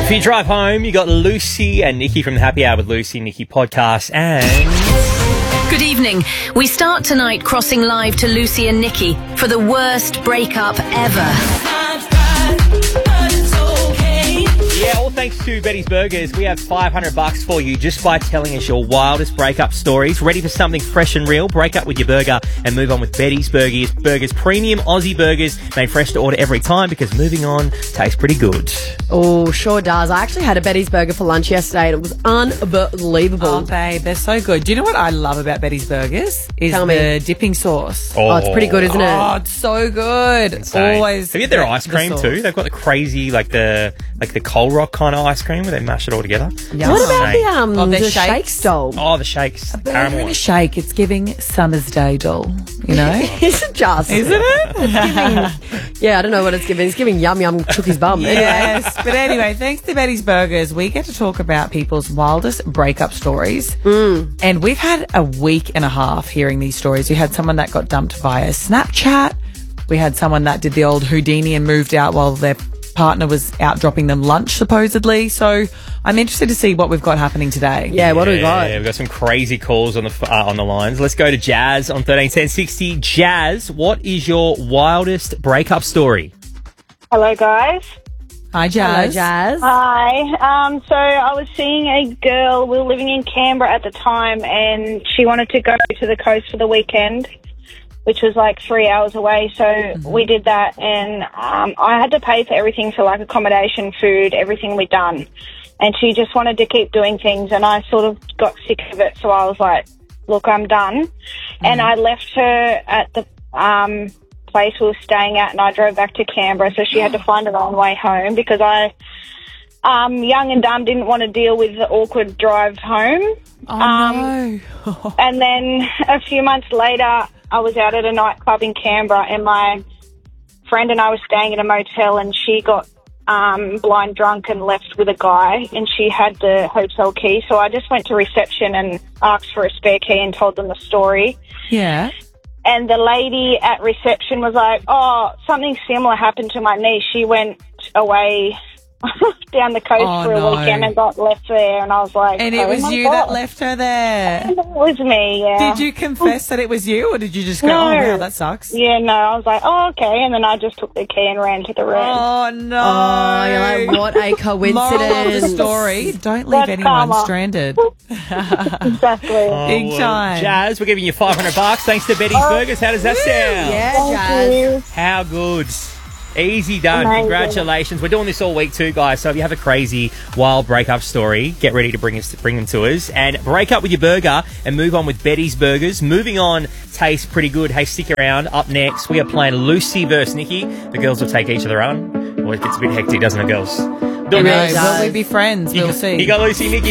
If you drive home, you got Lucy and Nikki from the Happy Hour with Lucy and Nikki podcast. And Good evening. We start tonight crossing live to Lucy and Nikki for the worst breakup ever. yeah, all thanks to Betty's Burgers. We have $500 for you just by telling us your wildest breakup stories. Ready for something fresh and real? Break up with your burger and move on with Betty's Burgers. Burgers, premium Aussie burgers made fresh to order every time because moving on tastes pretty good. Oh, sure does. I actually had a Betty's Burger for lunch yesterday and it was unbelievable. Oh, babe, they're so good. Do you know what I love about Betty's Burgers? Is Tell me. the dipping sauce. Oh, it's pretty good, isn't it? Oh, it's so good. Insane. Always. Have you had their ice cream sauce. too? They've got the crazy, like the Coal Rock kind of ice cream where they mash it all together. Yum. What about Insane. the the shake shakes? stole? Oh, the shakes. Burger Caramel and a one. shake. It's giving Summer's Day doll, you know? Is it just? Isn't it? Yeah, I don't know what it's giving. It's giving yum yum took his bum. Yes. But anyway, thanks to Betty's Burgers, we get to talk about people's wildest breakup stories. And we've had a week and a half hearing these stories. We had someone that got dumped via Snapchat. We had someone that did the old Houdini and moved out while their partner was out dropping them lunch, supposedly. So I'm interested to see what we've got happening today. Yeah, what do we got? We've got some crazy calls on the lines. Let's go to Jazz on 131060. Jazz, what is your wildest breakup story? Hello, guys. Hi, Jazz. Hello, Jazz. Hi. So I was seeing a girl. We were living in Canberra at the time, and she wanted to go to the coast for the weekend, which was like 3 hours away. So we did that, and I had to pay for everything, for like accommodation, food, everything we'd done. And she just wanted to keep doing things, and I sort of got sick of it. So I was like, look, I'm done. And I left her at the place we were staying at, and I drove back to Canberra, so she had to find her own way home because I, young and dumb, didn't want to deal with the awkward drive home. Oh, no. And then a few months later, I was out at a nightclub in Canberra, and my friend and I were staying in a motel, and she got blind drunk and left with a guy, and she had the hotel key. So I just went to reception and asked for a spare key and told them the story. Yeah. And the lady at reception was like, oh, something similar happened to my niece. She went away down the coast for a weekend and got left there. And I was like, And it was my you God. that left her there. And it was me, yeah. Did you confess that it was you, or did you just go, No. oh, wow, that sucks? Yeah, no, I was like, oh, okay. And then I just took the key and ran to the room. Oh, no. Oh, you're like, what a Moral of the coincidence. story, don't leave That's anyone karma. stranded. Exactly. Big time. Jazz, we're giving you $500 thanks to Betty's Burgers. How does that sound? Yeah, Thank Jazz. you. How good. Easy done. Amazing. Congratulations. We're doing this all week too, guys. So if you have a crazy, wild breakup story, get ready to bring them to us. And break up with your burger and move on with Betty's Burgers. Moving on tastes pretty good. Hey, stick around. Up next, we are playing Lucy versus Nikki. The girls will take each of their own. Well, it gets a bit hectic, doesn't it, girls? Will we be friends? We'll see. You got Lucy, Nikki.